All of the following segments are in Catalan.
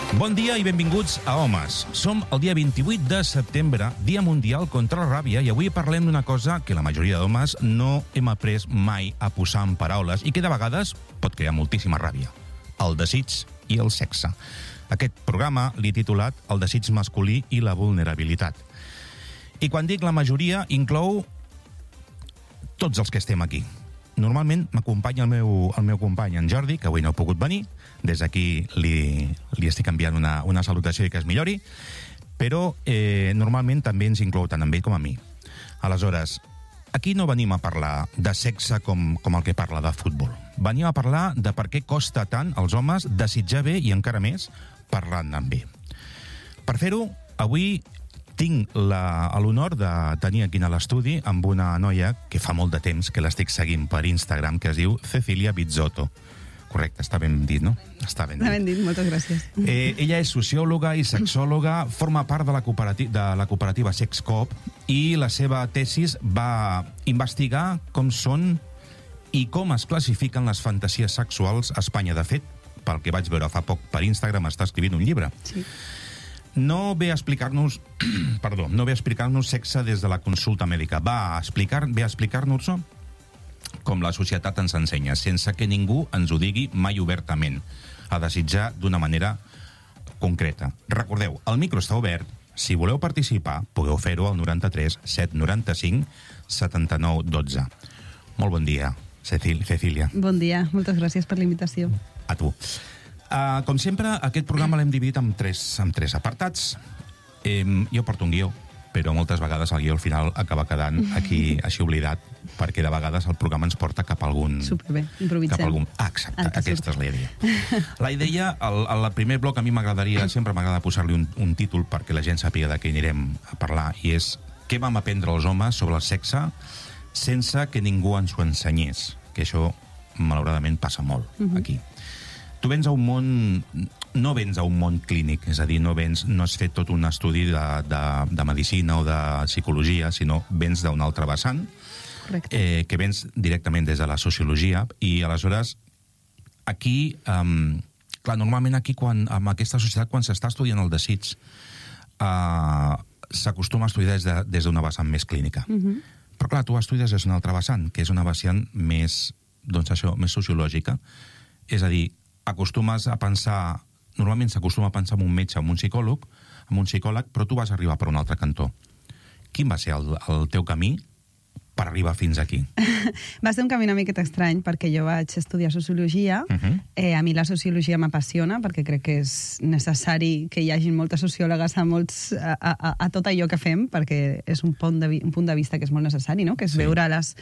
Bon dia i benvinguts a Homes. Som el dia 28 de setembre, Dia Mundial contra la Ràbia, i avui parlem d'una cosa que la majoria d'homes no hem après mai a posar en paraules i que de vegades pot crear moltíssima ràbia: el desig i el sexe. Aquest programa l'he titulat El desig masculí i la vulnerabilitat. I quan dic la majoria, inclou tots els que estem aquí. Normalment m'acompanya el meu company, en Jordi, que avui no ha pogut venir. Des d'aquí li estic enviant una salutació i que es millori. Però normalment també ens inclou tant amb ell com a mi. Aleshores, aquí no venim a parlar de sexe com el que parla de futbol. Venim a parlar de per què costa tant als homes desitjar bé i encara més parlant-ne bé. Per fer-ho, avui tinc l'honor de tenir aquí a l'estudi amb una noia que fa molt de temps que l'estic seguint per Instagram, que es diu Cecilia Bizzotto. Correcte, està ben dit, no? Està ben dit. Està ben dit, moltes gràcies. Ella és sociòloga i sexòloga, forma part de la cooperativa Sexcoop, i la seva tesis va investigar com són i com es classifiquen les fantasies sexuals a Espanya. De fet, pel que vaig veure fa poc per Instagram, està escrivint un llibre. Sí. No ve a explicar-nos sexe des de la consulta mèdica. Ve a explicar-nos-ho com la societat ens ensenya, sense que ningú ens ho digui mai obertament, a desitjar d'una manera concreta. Recordeu, el micro està obert. Si voleu participar, podeu fer-ho al 93 795 79 12. Molt bon dia, Cecília. Bon dia, moltes gràcies per la invitació. A tu. Com sempre, aquest programa l'hem dividit en tres apartats. Jo porto un guió, però moltes vegades el guió al final acaba quedant aquí així oblidat, perquè de vegades el programa ens porta cap a algun... Superbé, improvisem. Exacte, aquesta és la idea. La idea, al primer bloc, a mi sempre m'agrada posar-li un títol perquè la gent sàpiga de què anirem a parlar, i és què vam aprendre els homes sobre el sexe sense que ningú ens ho ensenyés, que això malauradament passa molt aquí. Tu vens a un món... No vens a un món clínic, és a dir, no has fet tot un estudi de medicina o de psicologia, sinó vens d'un altre vessant, que vens directament des de la sociologia, i aleshores aquí, clar, normalment aquí, en aquesta societat, quan s'està estudiant el desig, s'acostuma a estudiar des d'una vessant més clínica. Però clar, tu estudies des d'un altre vessant, que és una vessant més, doncs això, més sociològica. És a dir, normalment s'acostuma a pensar en un metge, en un psicòleg, però tu vas arribar per un altre cantó. Quin va ser el teu camí per arribar fins aquí? Va ser un camí una miqueta estrany, perquè jo vaig estudiar sociologia. A mi la sociologia m'apassiona, perquè crec que és necessari que hi hagi moltes sociòlogues a tot allò que fem, perquè és un punt de vista que és molt necessari, no? Que és veure els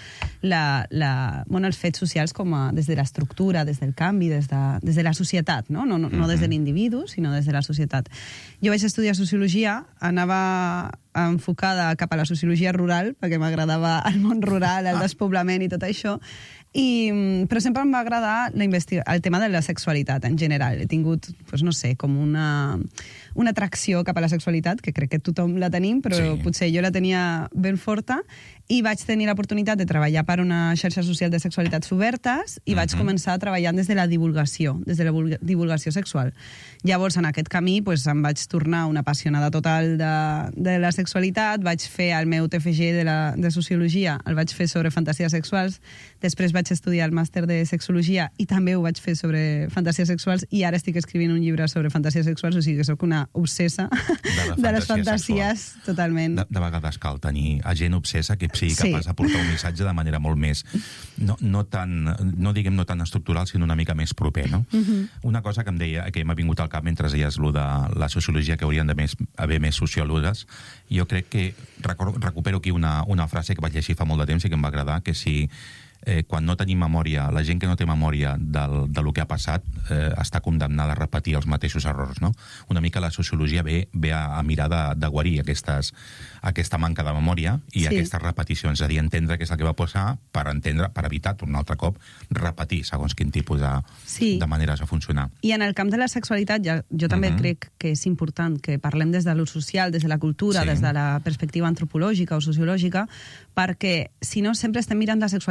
fets socials des de l'estructura, des del canvi, des de la societat, no des de l'individu, sinó des de la societat. Jo vaig estudiar sociologia, anava enfocada cap a la sociologia rural, perquè m'agradava el món rural, el despoblament i tot això, però sempre em va agradar el tema de la sexualitat en general. He tingut, no sé, com una atracció cap a la sexualitat, que crec que tothom la tenim, però potser jo la tenia ben forta, i vaig tenir l'oportunitat de treballar per una xarxa social de sexualitats obertes i vaig començar treballant des de la divulgació sexual. Llavors, en aquest camí, em vaig tornar una apassionada total de la sexualitat, vaig fer el meu TFG de sociologia, el vaig fer sobre fantasies sexuals, després vaig estudiar el màster de sexologia i també ho vaig fer sobre fantasies sexuals, i ara estic escrivint un llibre sobre fantasies sexuals, o sigui que soc una obsessa de les fantasies, totalment. De vegades cal tenir gent obsessa que sigui capaç de portar un missatge de manera molt més, no tan estructural, sinó una mica més proper, no? Una cosa que em deia, que m'ha vingut al cap mentre deies lo de la sociologia, que haurien d'haver més sociòlogues, jo crec que recupero aquí una frase que vaig llegir fa molt de temps i que em va agradar, que si quan no tenim memòria, la gent que no té memòria del que ha passat està condemnada a repetir els mateixos errors, no? Una mica la sociologia ve a mirar de guarir aquesta manca de memòria i aquestes repeticions, és a dir, entendre què és el que va passar per evitar un altre cop repetir segons quin tipus de maneres de funcionar. I en el camp de la sexualitat jo també crec que és important que parlem des de l'ús social, des de la cultura, des de la perspectiva antropològica o sociològica, perquè si no sempre estem mirant la sexualitat com si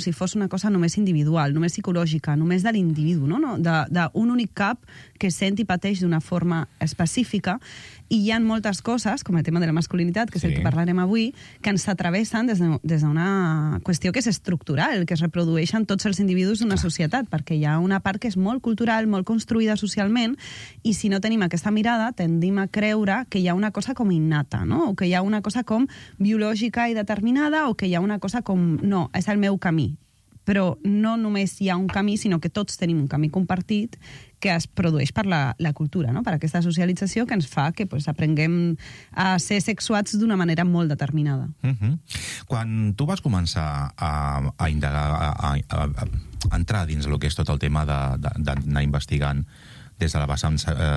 si fos una cosa només individual, només psicològica, només de l'individu, no? D'un únic cap que sent i pateix d'una forma específica, i hi ha moltes coses, com el tema de la masculinitat, que és el que parlarem avui, que ens atravessen des d'una qüestió que és estructural, que es reprodueix en tots els individus d'una societat, perquè hi ha una part que és molt cultural, molt construïda socialment, i si no tenim aquesta mirada, tendim a creure que hi ha una cosa com innata, no? O que hi ha una cosa com biològica i determinada, o que hi ha una cosa com, no, és el meu camí. Però no només hi ha un camí, sinó que tots tenim un camí compartit que es produeix per la cultura, no? Per aquesta socialització que ens fa que aprenguem a ser sexuats d'una manera molt determinada. Quan tu vas començar a indagar, a entrar dins el que és tot el tema d'anar investigant des de la vessant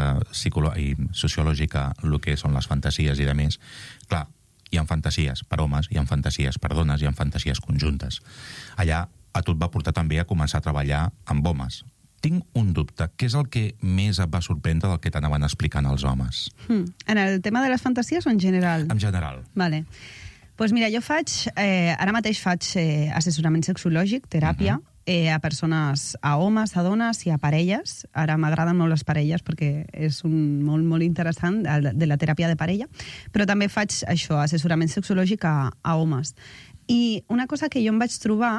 sociològica el que són les fantasies i demés, clar, hi ha fantasies per homes, hi ha fantasies per dones, hi ha fantasies conjuntes. Allà a tu et va portar també a començar a treballar amb homes. Tinc un dubte. Què és el que més et va sorprendre del que t'anaven explicant els homes? En el tema de les fantasies o en general? En general. Vale. Doncs mira, jo ara mateix faig assessorament sexològic, teràpia, a persones, a homes, a dones i a parelles. Ara m'agraden molt les parelles perquè és molt, molt interessant de la teràpia de parella, però també faig això, assessorament sexològic a homes. I una cosa que jo em vaig trobar,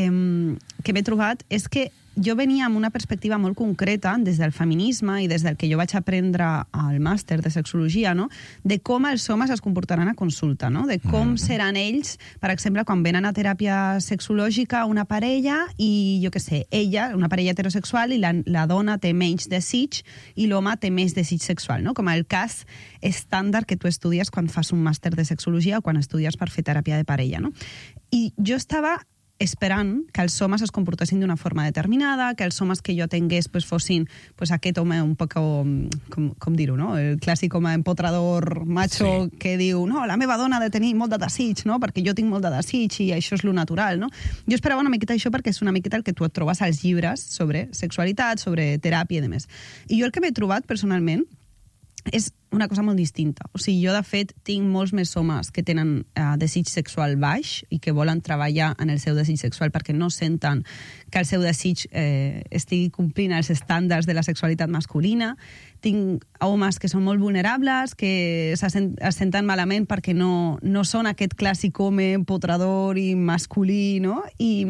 que m'he trobat, és que jo venia amb una perspectiva molt concreta des del feminisme i des del que jo vaig aprendre al màster de sexologia, no? De com els homes es comportaran a consulta, no? De com seran ells, per exemple, quan venen a teràpia sexològica una parella i, jo què sé, ella, una parella heterosexual, i la dona té menys desig i l'home té més desig sexual, no? Com el cas estàndard que tu estudies quan fas un màster de sexologia o quan estudies per fer teràpia de parella, no? I jo estava esperant que els homes es comportessin d'una forma determinada, que els homes que jo atengués fossin aquest home un poc, com dir-ho, no? El clàssic home empotrador macho que diu, no, la meva dona ha de tenir molt de desig, no? Perquè jo tinc molt de desig i això és lo natural, no? Jo esperava una miqueta això perquè és una miqueta el que tu et trobes als llibres sobre sexualitat, sobre teràpia i demés. I jo el que m'he trobat personalment és una cosa molt distinta. O sigui, jo, de fet, tinc molts més homes que tenen desig sexual baix i que volen treballar en el seu desig sexual perquè no senten que el seu desig estigui complint els estàndards de la sexualitat masculina. Tinc homes que són molt vulnerables, que es senten malament perquè no són aquest clàssic home empotrador i masculí, no?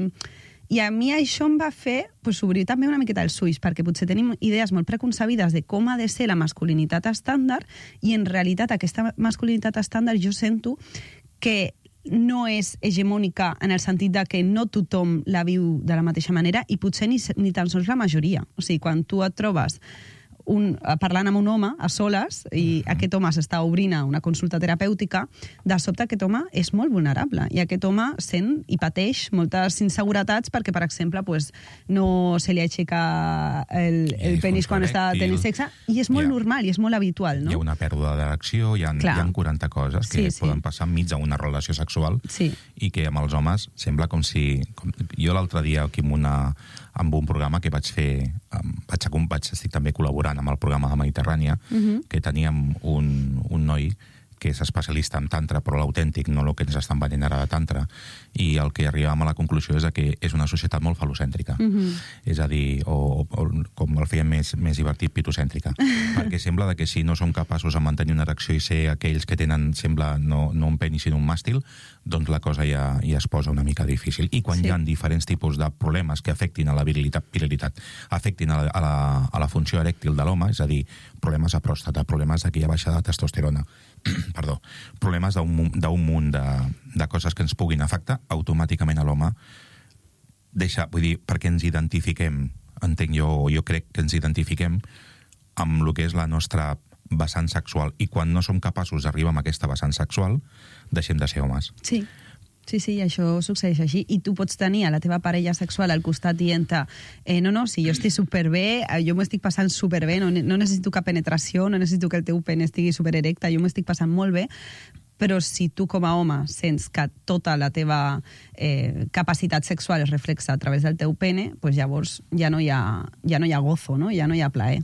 I a mi això em va fer obrir també una miqueta els ulls, perquè potser tenim idees molt preconcebides de com ha de ser la masculinitat estàndard, i en realitat aquesta masculinitat estàndard jo sento que no és hegemònica en el sentit de que no tothom la viu de la mateixa manera i potser ni tan sols la majoria. O sigui, quan tu et trobes parlant amb un home a soles i aquest home s'està obrint a una consulta terapèutica, de sobte aquest home és molt vulnerable i aquest home sent i pateix moltes inseguretats perquè, per exemple, no se li aixeca el penis quan està tenint sexe, i és molt normal i és molt habitual, no? Hi ha una pèrdua d'erecció, hi ha 40 coses que poden passar enmig d'una relació sexual i que amb els homes sembla com si... Jo l'altre dia aquí amb un programa que vaig fer, estic també col·laborant amb el programa de Mediterrània, que teníem un noi que és especialista en tantra, però l'autèntic, no el que ens estan venent ara de tantra, i el que arribàvem a la conclusió és que és una societat molt falocèntrica. És a dir, o com el feien més divertit, pitocèntrica. Perquè sembla que si no som capaços de mantenir una erecció i ser aquells que tenen, sembla, no un penis sinó un màstil, doncs la cosa ja es posa una mica difícil. I quan hi ha diferents tipus de problemes que afectin a la virilitat, afectin a la funció erèctil de l'home, és a dir, problemes de pròstata, problemes de que hi ha baixada de testosterona, problemes d'un munt de coses que ens puguin afectar, automàticament a l'home vull dir, perquè ens identifiquem, entenc jo crec que ens identifiquem amb el que és la nostra vessant sexual, i quan no som capaços d'arribar a aquesta vessant sexual, deixem de ser homes. Sí, això succeeix així. I tu pots tenir a la teva parella sexual al costat dient-te si jo estic superbé, jo m'ho estic passant superbé, no necessito cap penetració, no necessito que el teu pene estigui supererecte, jo m'ho estic passant molt bé, però si tu com a home sents que tota la teva capacitat sexual es reflexa a través del teu pene, doncs llavors ja no hi ha gozo, no? Ja no hi ha plaer.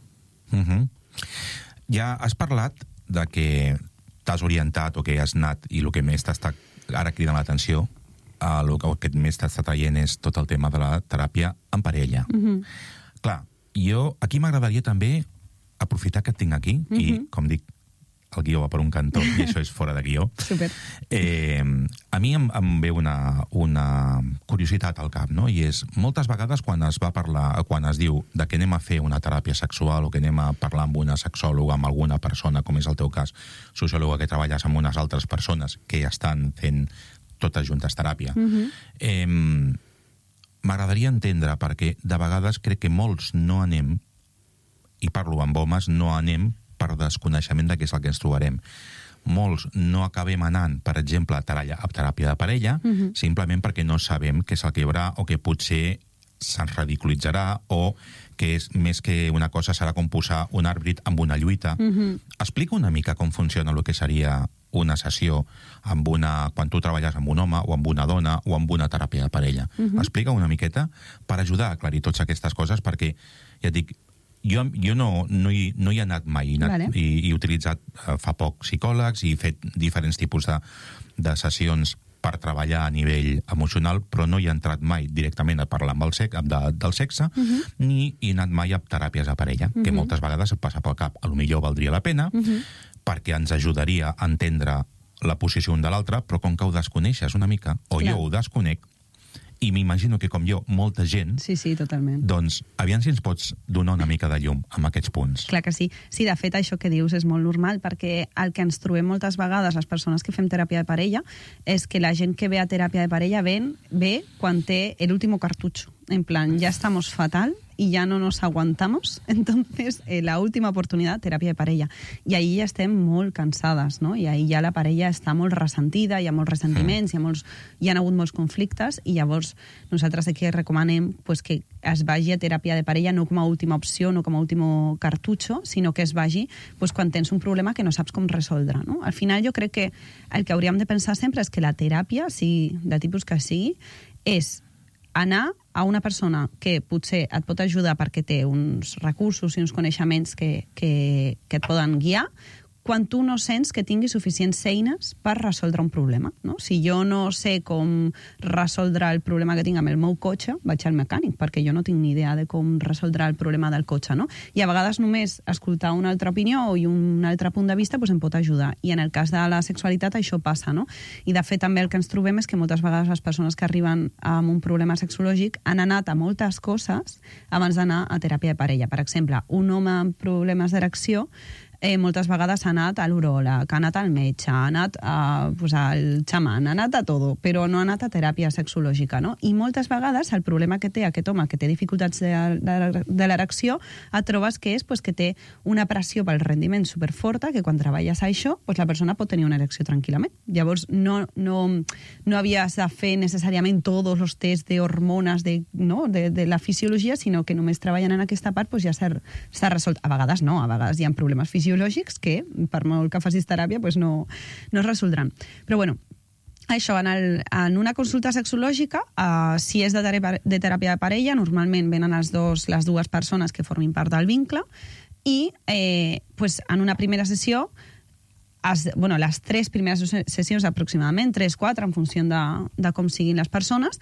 Ja has parlat de que t'has orientat o que has anat, i el que més t'està ara cridant l'atenció, el que aquest mes t'està traient és tot el tema de la teràpia en parella. Clar, jo aquí m'agradaria també aprofitar que et tinc aquí, i, com dic, el guió va per un cantó, i això és fora de guió. Super. A mi em ve una curiositat al cap, no? I és, moltes vegades quan es va parlar, quan es diu de que anem a fer una teràpia sexual o que anem a parlar amb una sexòloga, amb alguna persona, com és el teu cas, sociòloga, que treballes amb unes altres persones que estan fent totes juntes teràpia, m'agradaria entendre, perquè de vegades crec que molts no anem, i parlo amb homes, no anem per desconeixement de què és el que ens trobarem. Molts no acabem anant, per exemple, a teràpia de parella, simplement perquè no sabem què és el que hi haurà, o que potser se'ns ridiculitzarà, o que és més que una cosa serà com posar un àrbit amb una lluita. Explica una mica com funciona el que seria una sessió quan tu treballes amb un home o amb una dona o amb una teràpia de parella. Explica una miqueta per ajudar a aclarir totes aquestes coses, perquè, ja et dic, jo no hi he anat mai, i he utilitzat fa poc psicòlegs i he fet diferents tipus de sessions per treballar a nivell emocional, però no hi he entrat mai directament a parlar amb del sexe, ni he anat mai a teràpies de parella, que moltes vegades et passa pel cap. Potser valdria la pena, perquè ens ajudaria a entendre la posició un de l'altre, però com que ho desconeixes una mica, o jo ho desconec, i m'imagino que, com jo, molta gent... Sí, totalment. Doncs, aviam si ens pots donar una mica de llum amb aquests punts. Clar que sí. Sí, de fet, això que dius és molt normal, perquè el que ens trobem moltes vegades, les persones que fem teràpia de parella, és que la gent que ve a teràpia de parella ve quan té l'último cartucho. En plan, ya estamos fatal y ya no nos aguantamos, entonces la última oportunidad, teràpia de parella. I ahir ja estem molt cansades, no? I ahir ja la parella està molt ressentida, hi ha molts ressentiments, hi ha hagut molts conflictes, i llavors nosaltres aquí recomanem que es vagi a teràpia de parella no com a última opció, no com a último cartucho, sinó que es vagi quan tens un problema que no saps com resoldre, no? Al final jo crec que el que hauríem de pensar sempre és que la teràpia, sigui de tipus que sigui, és anar a una persona que potser et pot ajudar perquè té uns recursos i uns coneixements que et poden guiar, quan tu no sents que tinguis suficients eines per resoldre un problema, no? Si jo no sé com resoldre el problema que tinc amb el meu cotxe, vaig al mecànic, perquè jo no tinc ni idea de com resoldre el problema del cotxe, no? I a vegades només escoltar una altra opinió i un altre punt de vista em pot ajudar. I en el cas de la sexualitat això passa, no? I de fet també el que ens trobem és que moltes vegades les persones que arriben amb un problema sexològic han anat a moltes coses abans d'anar a teràpia de parella. Per exemple, un home amb problemes d'erecció moltes vegades ha anat a l'uròleg, ha anat al metge, ha anat al xaman, ha anat a tot, però no ha anat a teràpia sexològica, no? I moltes vegades el problema que té aquest home, que té dificultats de l'erecció, et trobes que és que té una pressió pel rendiment superforta, que quan treballes això, la persona pot tenir una erecció tranquil·lament. Llavors, no havies de fer necessàriament tots els tests d'hormones de la fisiologia, sinó que només treballant en aquesta part ja s'ha resolt. A vegades no, a vegades hi ha problemes fisiològics que, per molt que facis teràpia, no es resoldran. Però bueno, això, en una consulta sexològica, si és de teràpia de parella, normalment venen les dues persones que formin part del vincle, i en una primera sessió, les 3 primeres sessions aproximadament, 3-4, en funció de com siguin les persones,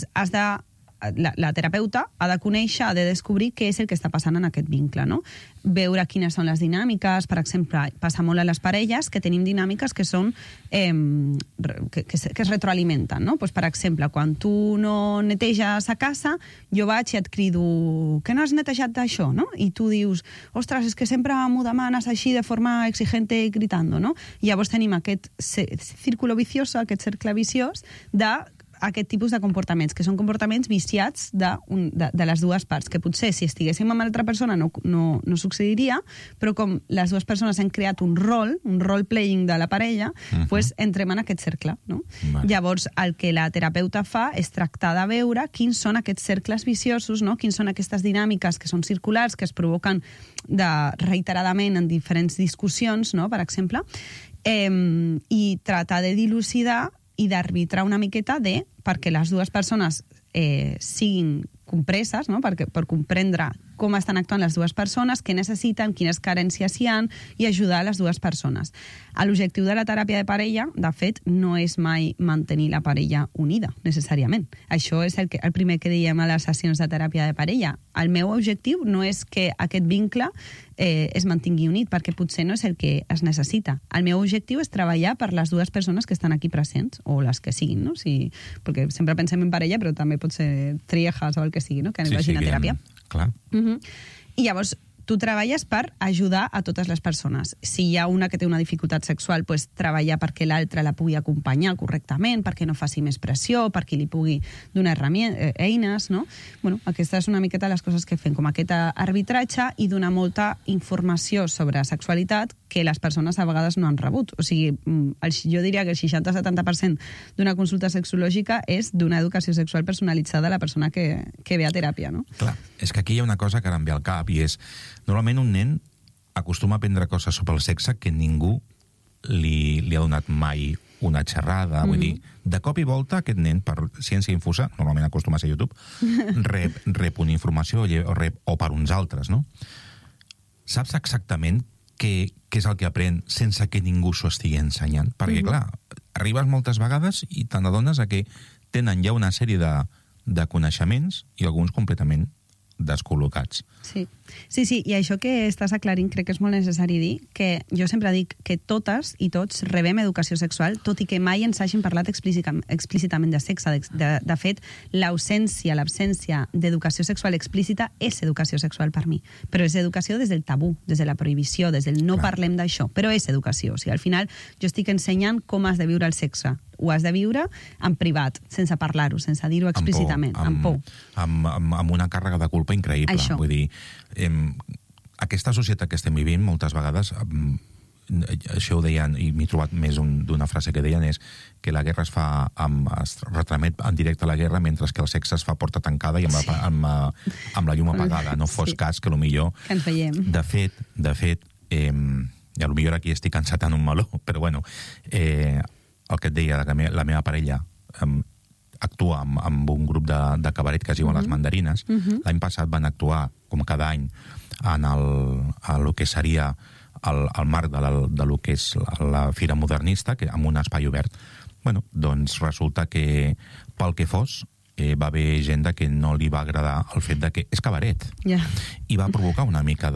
la terapeuta ha de conèixer, ha de descobrir què és el que està passant en aquest vincle, no? Veure quines són les dinàmiques. Per exemple, passa molt a les parelles que tenim dinàmiques que són que es retroalimenten, no? Per exemple, quan tu no neteges a casa, jo vaig i et crido que no has netejat d'això, no? I tu dius, ostres, és que sempre m'ho demanes així de forma exigente i gritando, no? I llavors tenim aquest círculo vicioso, aquest cercle viciós aquest tipus de comportaments, que són comportaments viciats de les dues parts, que potser si estiguéssim amb altra persona no succediria, però com les dues persones han creat un role-playing de la parella, entrem en aquest cercle, no? Llavors, el que la terapeuta fa és tractar de veure quins són aquests cercles viciosos, no? Quins són aquestes dinàmiques que són circulars, que es provoquen reiteradament en diferents discussions, no? Per exemple, i tratar de dilucidar i d'arbitrar una miqueta perquè les dues persones siguin compreses, no? Per comprendre com estan actuant les dues persones, què necessiten, quines carències hi ha, i ajudar les dues persones. L'objectiu de la teràpia de parella, de fet, no és mai mantenir la parella unida, necessàriament. Això és el primer que diem a les sessions de teràpia de parella. El meu objectiu no és que aquest vincle es mantingui unit, perquè potser no és el que es necessita. El meu objectiu és treballar per les dues persones que estan aquí presents, o les que siguin, no? Perquè sempre pensem en parella, però també pot ser triejas o el que sigui, no? Que vagin a teràpia. Clar. I llavors, tu treballes per ajudar a totes les persones. Si hi ha una que té una dificultat sexual, pues, treballar perquè l'altra la pugui acompanyar correctament, perquè no faci més pressió, perquè li pugui donar eines, no? Bueno, aquesta és una miqueta les coses que fem, com aquest arbitratge i donar molta informació sobre sexualitat que les persones a vegades no han rebut. O sigui, jo diria que el 60-70% d'una consulta sexològica és d'una educació sexual personalitzada a la persona que ve a teràpia, no? Clar, és que aquí hi ha una cosa que ara em ve al cap, i és, normalment un nen acostuma a aprendre coses sobre el sexe que ningú li ha donat mai una xerrada. Vull dir, de cop i volta aquest nen, per ciència infusa, normalment acostuma a ser YouTube, rep una informació o per uns altres, no? Saps exactament què és el que aprèn sense que ningú s'ho estigui ensenyant? Perquè, clar, arribes moltes vegades i te n'adones que tenen ja una sèrie de coneixements i alguns completament descol·locats. Sí, i això que estàs aclarint crec que és molt necessari dir, que jo sempre dic que totes i tots rebem educació sexual, tot i que mai ens hagin parlat explícitament de sexe. De fet, l'absència d'educació sexual explícita és educació sexual per mi, però és educació des del tabú, des de la prohibició, des del no parlem d'això, però és educació. O sigui, al final jo estic ensenyant com has de viure el sexe. Ho has de viure en privat, sense parlar-ho, sense dir-ho explícitament, amb por. Amb una càrrega de culpa increïble. Això. Vull dir, aquesta societat que estem vivint, moltes vegades, això ho deien, i m'he trobat més d'una frase que deien, és que la guerra es retransmet en directe a la guerra, mentre que el sexe es fa a porta tancada i amb la llum apagada. No fos cas que potser... Que ens veiem. De fet, i potser aquí estic encetant un meló, però bueno, el que et deia, que la meva parella actua amb un grup de cabaret que es diuen Les Mandarines. L'any passat van actuar, com cada any, en el que seria el marc de lo que és la Fira Modernista, amb un espai obert. Bueno, doncs resulta que, pel que fos, va haver gent que no li va agradar el fet que és cabaret. I va provocar una mica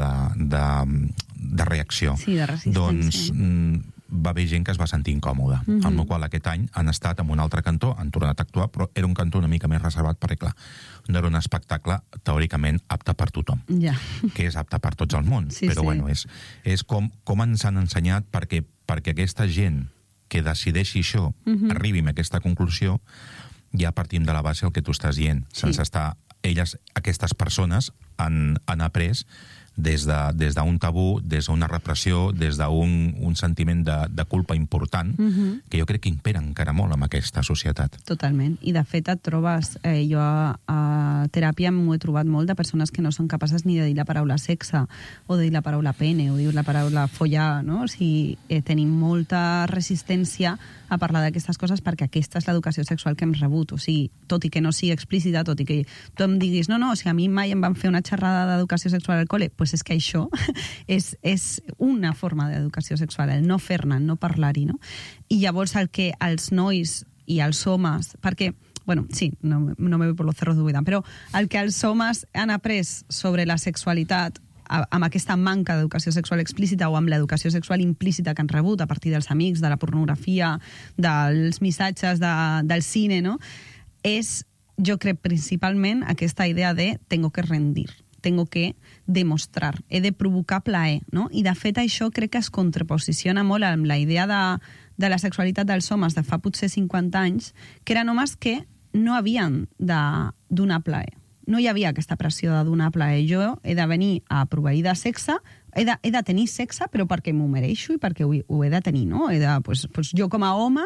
de reacció. Sí, de resistència. Doncs va haver gent que es va sentir incòmoda, amb la qual aquest any han estat en un altre cantó, han tornat a actuar, però era un cantó una mica més reservat perquè, clar, no era un espectacle teòricament apte per tothom, que és apte per tots el món, però bueno, és com ens han ensenyat perquè aquesta gent que decideixi això arribi a aquesta conclusió, ja partim de la base el que tu estàs dient. Aquestes persones han après des d'un tabú, des d'una repressió, des d'un sentiment de culpa important, que jo crec que impera encara molt en aquesta societat. Totalment. I de fet et trobes, jo a teràpia m'ho he trobat molt de persones que no són capaces ni de dir la paraula sexe, o de dir la paraula pene, o dir la paraula follar, no? O sigui, tenim molta resistència a parlar d'aquestes coses perquè aquesta és l'educació sexual que hem rebut. O sigui, tot i que no sigui explícita, tot i que tu em diguis, no, o sigui, a mi mai em van fer una xerrada d'educació sexual al col·le, doncs és que això és una forma d'educació sexual, el no fer-ne, el no parlar-hi, no? I llavors el que els nois i els homes, perquè, bueno, sí, no me voy por los cerros de Úbeda, però el que els homes han après sobre la sexualitat amb aquesta manca d'educació sexual explícita o amb l'educació sexual implícita que han rebut a partir dels amics, de la pornografia, dels missatges del cine, no? És, jo crec, principalment aquesta idea de tengo que rendir, tengo que demostrar, he de provocar plaer, no? I de fet això crec que es contraposiciona molt amb la idea de la sexualitat dels homes de fa potser 50 anys, que eren homes que no havien de donar plaer. No hi havia aquesta pressió de donar plaer. Jo he de venir a proveir de sexe, he de tenir sexe, però perquè m'ho mereixo i perquè ho he de tenir, no? Pues jo com a home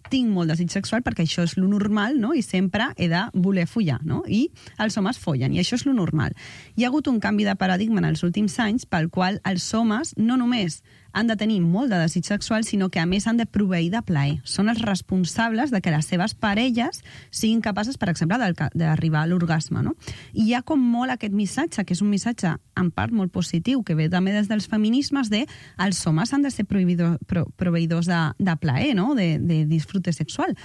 tinc molt desig sexual perquè això és lo normal, no? I sempre he de voler follar, no? I els homes follen, i això és lo normal. Hi ha hagut un canvi de paradigma en els últims anys pel qual els homes no només han de tenir molt de desig sexual, sinó que a més han de proveir de plaer. Són els responsables de que les seves parelles siguin capaces, per exemple, d'arribar a l'orgasme, no? I hi ha com molt aquest missatge, que és un missatge en part molt positiu, que ve també des dels feminismes, de els homes han de ser proveïdors de plaer, no? De disfrute sexual.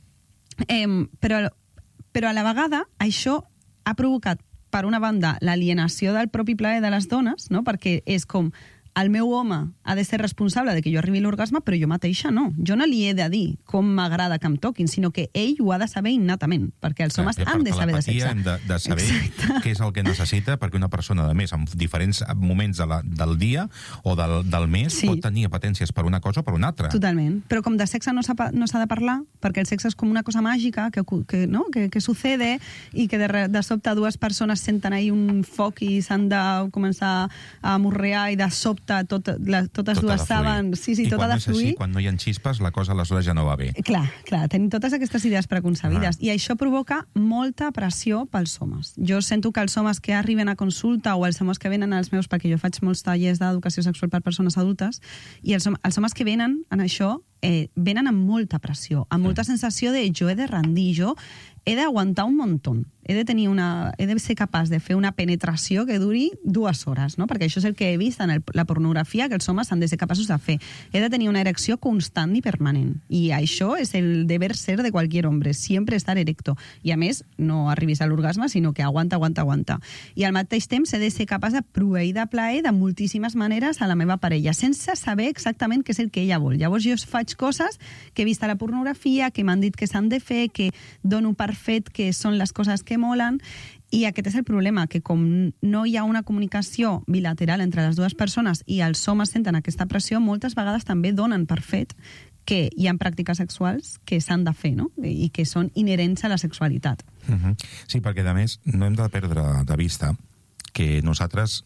Però a la vegada això ha provocat, per una banda, l'alienació del propi plaer de les dones, no? Perquè és com el meu home ha de ser responsable de que jo arribi a l'orgasme, però jo mateixa no. Jo no li he de dir com m'agrada que em toquin, sinó que ell ho ha de saber innatament, perquè els homes han de saber de sexe. Hem de saber què és el que necessita, perquè una persona, a més, en diferents moments del dia o del mes, pot tenir apetències per una cosa o per una altra. Totalment. Però com de sexe no s'ha de parlar, perquè el sexe és com una cosa màgica que sucede i que de sobte dues persones senten ahí un foc i s'han de començar a morrear i de sobte totes dues saben... Sí, tot ha de fluir. I quan no hi ha xispes, la cosa aleshores ja no va bé. Clar, tenim totes aquestes idees preconcebides. I això provoca molta pressió pels homes. Jo sento que els homes que arriben a consulta o els homes que venen als meus, perquè jo faig molts tallers d'educació sexual per persones adultes, i els homes que venen en això venen amb molta pressió, amb molta sensació de jo he de rendir, jo he d'aguantar un muntó, he de ser capaç de fer una penetració que duri 2 hores, no? Perquè això és el que he vist en la pornografia, que els homes han de ser capaços de fer. He de tenir una erecció constant i permanent. I això és el deber ser de qualsevol hombre, siempre estar erecto. I a més, no arribis a l'orgasme, sinó que aguanta. I al mateix temps he de ser capaç de proveir de plaer de moltíssimes maneres a la meva parella, sense saber exactament què és el que ella vol. Llavors jo faig coses que he vist a la pornografia, que m'han dit que s'han de fer, que dono per fet que són les coses que molen, i aquest és el problema, que com no hi ha una comunicació bilateral entre les dues persones i els homes senten aquesta pressió, moltes vegades també donen per fet que hi ha pràctiques sexuals que s'han de fer, no? I que són inherents a la sexualitat. Sí, perquè a més no hem de perdre de vista que nosaltres,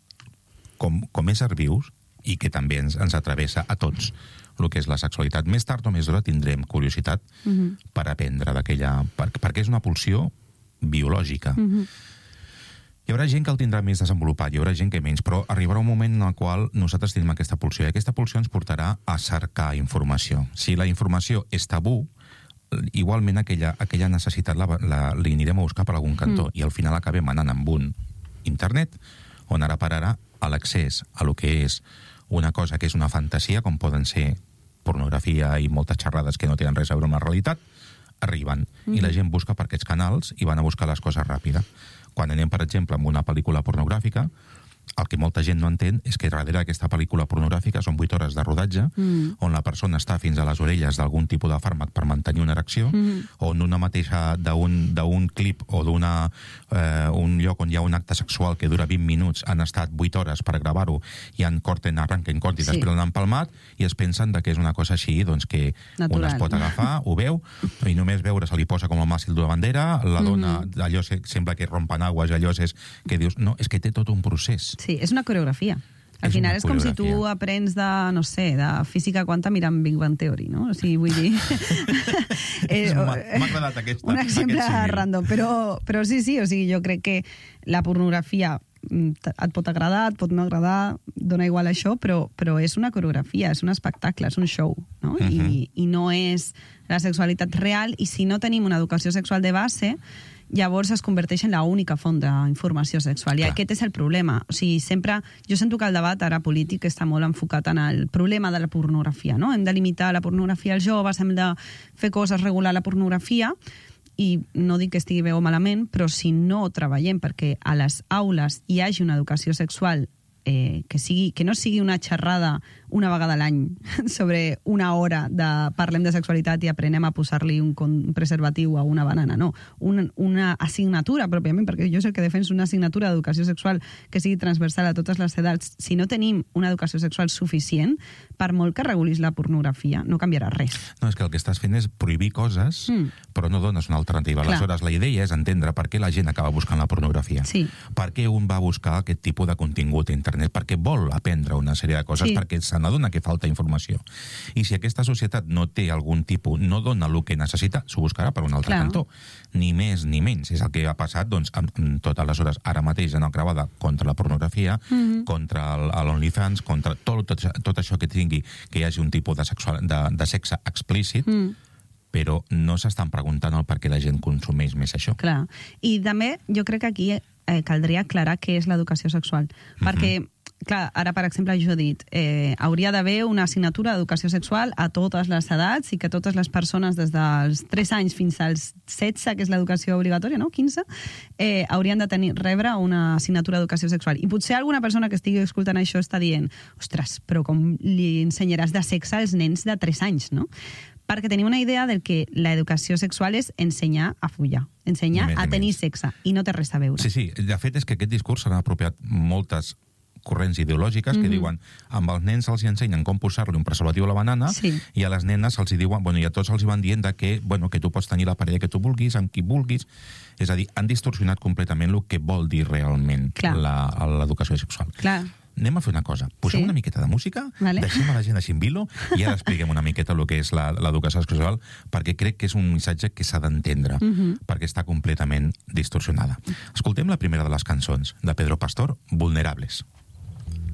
com éssers vius, i que també ens atravessa a tots, el que és la sexualitat. Més tard o més d'hora tindrem curiositat per aprendre d'aquella... Perquè és una pulsió biològica. Hi haurà gent que el tindrà més desenvolupat, hi haurà gent que menys, però arribarà un moment en el qual nosaltres tenim aquesta pulsió, i aquesta pulsió ens portarà a cercar informació. Si la informació és tabú, igualment aquella necessitat l'anirem a buscar per algun cantó, i al final acabem anant amb un internet, on ara per ara l'accés a lo que és una cosa que és una fantasia, com poden ser pornografia i moltes xerrades que no tenen res a veure amb la realitat, arriben. I la gent busca per aquests canals i van a buscar les coses ràpida. Quan anem, per exemple, amb una pel·lícula pornogràfica, el que molta gent no entén és que darrere d'aquesta pel·lícula pornogràfica són 8 hores de rodatge, on la persona està fins a les orelles d'algun tipus de fàrmac per mantenir una erecció, on una mateixa d'un clip o un lloc on hi ha un acte sexual que dura 20 minuts han estat 8 hores per gravar-ho i arrenquen cort i després l'han empalmat i es pensen que és una cosa així doncs que un es pot agafar, ho veu i només veure se li posa com el màstil d'una bandera, la dona allò sembla que rompen aguas, allò és que dius, no, és que té tot un procés. Sí, és una coreografia. Al final és com si tu aprens de, no sé, de física quàntica mirant Big Bang Theory, no? O sigui, vull dir... M'ha agradat un exemple random, però sí, o sigui, jo crec que la pornografia et pot agradar, et pot no agradar, dona igual això, però és una coreografia, és un espectacle, és un show, no? I no és la sexualitat real, i si no tenim una educació sexual de base, llavors es converteix en l'única font d'informació sexual. I aquest és el problema. O sigui, sempre... Jo sento que el debat ara polític està molt enfocat en el problema de la pornografia, no? Hem de limitar la pornografia als joves, hem de fer coses, regular la pornografia, i no dic que estigui bé o malament, però si no treballem perquè a les aules hi hagi una educació sexual que no sigui una xerrada una vegada a l'any sobre una hora de parlem de sexualitat i aprenem a posar-li un preservatiu a una banana, no. Una assignatura, pròpiament, perquè jo sé que defenso una assignatura d'educació sexual que sigui transversal a totes les edats. Si no tenim una educació sexual suficient, per molt que regulis la pornografia, no canviarà res. No, és que el que estàs fent és prohibir coses, però no dones una alternativa. Aleshores, la idea és entendre per què la gent acaba buscant la pornografia. Sí. Per què un va buscar aquest tipus de contingut a internet, perquè vol aprendre una sèrie de coses, perquè se n'adona que falta informació. I si aquesta societat no té algun tipus, no dona el que necessita, s'ho buscarà per un altre cantó. Ni més ni menys. És el que ha passat, doncs, amb tot. Aleshores, ara mateix en el Creuada contra la pornografia, contra l'OnlyFans, contra tot això que tingui, que hi hagi un tipus de sexe explícit, però no s'estan preguntant el per què la gent consumeix més això. Clar. I també jo crec que aquí caldria aclarar què és l'educació sexual. Perquè, clar, ara, per exemple, jo he dit hauria d'haver una assignatura d'educació sexual a totes les edats i que totes les persones des dels 3 anys fins als 16, que és l'educació obligatòria, no? 15, haurien de rebre una assignatura d'educació sexual. I potser alguna persona que estigui escoltant això està dient ostres, però com li ensenyaràs de sexe als nens de 3 anys, no? Perquè tenim una idea del que l'educació sexual és ensenyar a follar, ensenyar a tenir sexe, i no té res a veure. Sí, de fet és que aquest discurs s'ha apropiat moltes corrents ideològiques que diuen amb els nens els ensenyen com posar-li un preservatiu a la banana i a les nenes els diuen, i a tots els van dient que tu pots tenir la parella que tu vulguis, amb qui vulguis. És a dir, han distorsionat completament el que vol dir realment l'educació sexual. Clar. Anem a fer una cosa. Posem una miqueta de música, deixem a la gent així en vilo i ara expliquem una miqueta el que és l'educació sexual, perquè crec que és un missatge que s'ha d'entendre, perquè està completament distorsionada. Escoltem la primera de les cançons de Pedro Pastor, Vulnerables.